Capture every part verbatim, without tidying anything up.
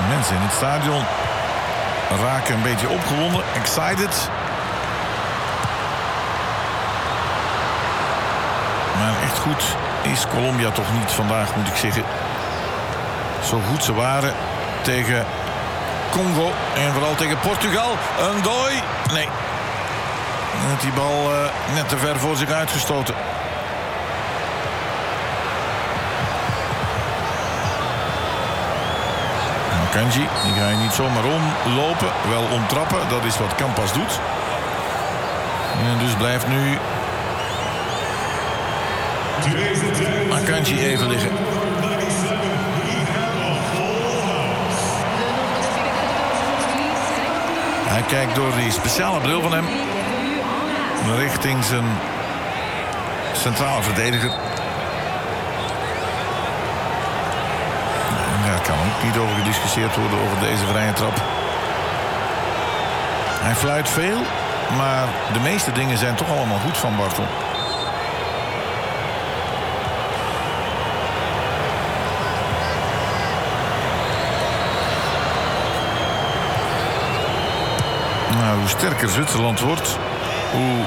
Mensen in het stadion raken een beetje opgewonden, excited. Maar echt goed is Colombia toch niet vandaag, moet ik zeggen. Zo goed ze waren tegen Congo en vooral tegen Portugal. Een dooi. Nee. Net die bal uh, net te ver voor zich uitgestoten. Kanji, die ga je niet zomaar omlopen, wel omtrappen. Dat is wat Campas doet. En dus blijft nu Akanji even liggen. Hij kijkt door die speciale bril van hem richting zijn centrale verdediger. Daar kan ook niet over gediscussieerd worden over deze vrije trap. Hij fluit veel, maar de meeste dingen zijn toch allemaal goed van Bartel. Nou, hoe sterker Zwitserland wordt, hoe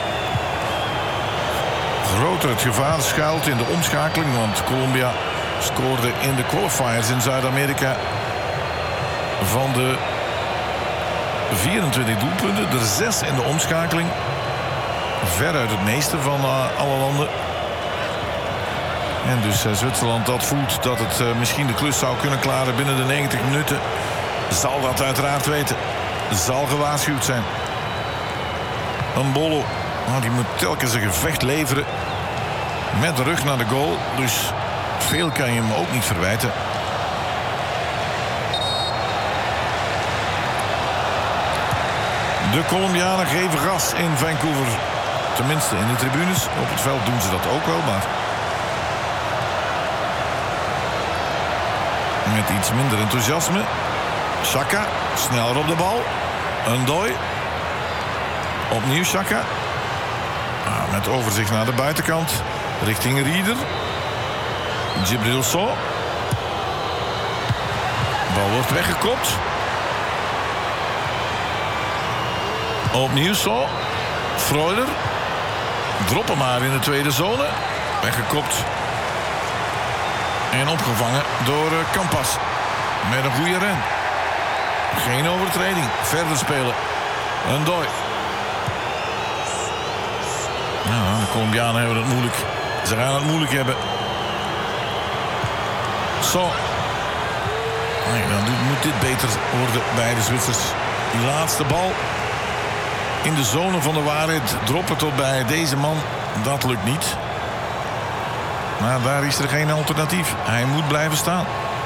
groter het gevaar schuilt in de omschakeling. Want Colombia scoorde in de qualifiers in Zuid-Amerika van de vierentwintig doelpunten, er zes in de omschakeling. Veruit het meeste van uh, alle landen. En dus uh, Zwitserland dat voelt dat het uh, misschien de klus zou kunnen klaren binnen de negentig minuten. Zal dat uiteraard weten. Zal gewaarschuwd zijn. Mbolo, nou, die moet telkens een gevecht leveren met de rug naar de goal. Dus veel kan je hem ook niet verwijten. De Colombianen geven gas in Vancouver. Tenminste in de tribunes. Op het veld doen ze dat ook wel, maar met iets minder enthousiasme. Xhaka, sneller op de bal. Ndoye. Opnieuw Xhaka. Ah, met overzicht naar de buitenkant. Richting Rieder. Djibril Sow. Bal wordt weggekopt. Opnieuw Sow. Freuler. Droppen maar in de tweede zone. Weggekopt. En opgevangen door Campas. Met een goede ren. Geen overtreding. Verder spelen. Ndoye. Ja, de Colombianen hebben het moeilijk. Ze gaan het moeilijk hebben. Zo. Nee, dan moet dit beter worden bij de Zwitsers. Die laatste bal in de zone van de waarheid droppen tot bij deze man. Dat lukt niet. Maar daar is er geen alternatief. Hij moet blijven staan.